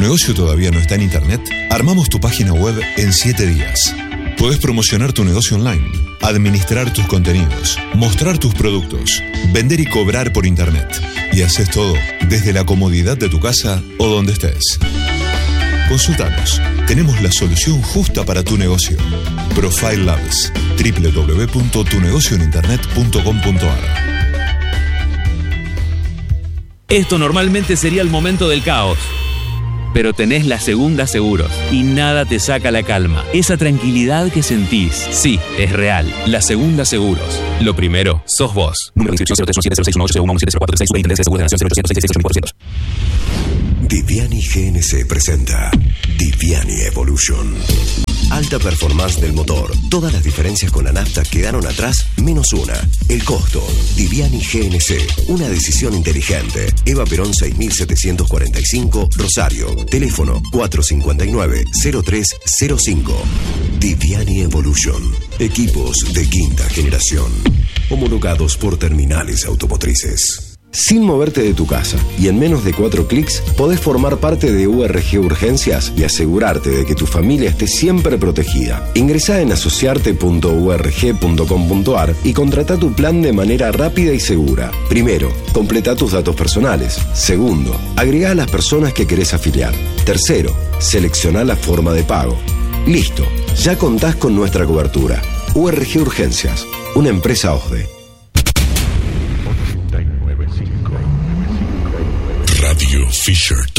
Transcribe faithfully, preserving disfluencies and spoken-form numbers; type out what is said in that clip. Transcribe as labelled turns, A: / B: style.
A: negocio todavía no está en internet? Armamos tu página web en siete días. Podés promocionar tu negocio online, administrar tus contenidos, mostrar tus productos, vender y cobrar por internet. Y haces todo desde la comodidad de tu casa o donde estés. Consultanos. Tenemos la solución justa para tu negocio. Profile Labs. doble u doble u doble u punto tu negocio en internet punto com punto a r.
B: Esto normalmente sería el momento del caos. Pero tenés la Segunda Seguros y nada te saca la calma. Esa tranquilidad que sentís, sí, es real. La Segunda Seguros. Lo primero, sos vos.
C: Número de inscripción cero tres uno siete cero seis uno ocho cero uno siete cero cuatro seis. Superintendencia de Seguros de la Nación cero ochocientos sesenta y seis cuatrocientos.
D: Diviani G N C presenta Diviani Evolution. Alta performance del motor. Todas las diferencias con la nafta quedaron atrás, menos una. El costo. Diviani G N C. Una decisión inteligente. Eva Perón seis mil setecientos cuarenta y cinco, Rosario. Teléfono cuatro cinco nueve cero tres cero cinco. Diviani Evolution. Equipos de quinta generación. Homologados por terminales automotrices. Sin moverte de tu casa y en menos de cuatro clics, podés formar parte de U R G Urgencias y asegurarte de que tu familia esté siempre protegida. Ingresá en asociarte punto u r g punto com punto a r y contratá tu plan de manera rápida y segura. Primero, completá tus datos personales. Segundo, agregá a las personas que querés afiliar. Tercero, seleccioná la forma de pago. Listo, ya contás con nuestra cobertura. U R G Urgencias, una empresa O S D E.
E: Radio Fisher